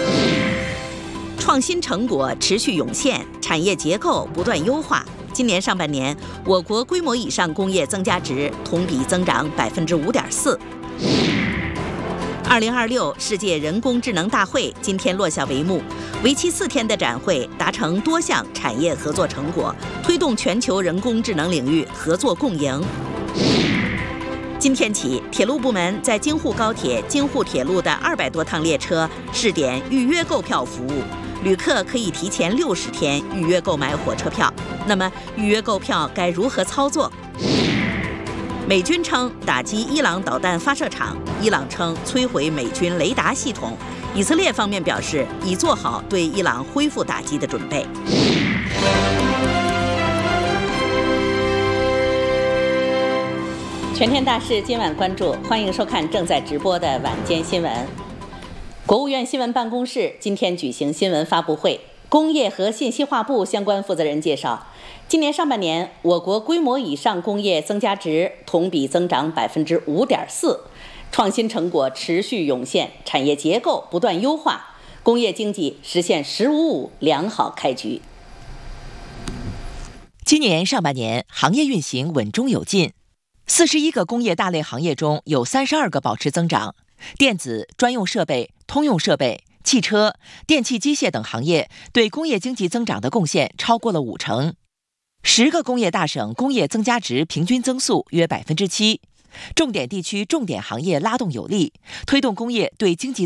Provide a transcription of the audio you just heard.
创新成果持续涌现，产业结构不断优化。今年上半年，我国规模以上工业增加值同比增长5.4%。2026世界人工智能大会今天落下帷幕，为期4天的展会达成多项产业合作成果，推动全球人工智能领域合作共赢。今天起，铁路部门在京沪高铁、京沪铁路的200多趟列车试点预约购票服务，旅客可以提前60天预约购买火车票。那么，预约购票该如何操作？美军称打击伊朗导弹发射场，伊朗称摧毁美军雷达系统。以色列方面表示已做好对伊朗恢复打击的准备。全天大事今晚关注，欢迎收看正在直播的晚间新闻。国务院新闻办公室今天举行新闻发布会，工业和信息化部相关负责人介绍，今年上半年我国规模以上工业增加值同比增长5.4%，创新成果持续涌现，产业结构不断优化，工业经济实现“10-5-5”良好开局。 今年上半年，行业运行稳中有进，41个工业大类行业中有32个保持增长，电子、专用设备、通用设备、汽车、电气机械等行业对工业经济增长的贡献超过了50%。10个工业大省工业增加值平均增速约7%，重点地区重点行业拉动有力，推动工业对经济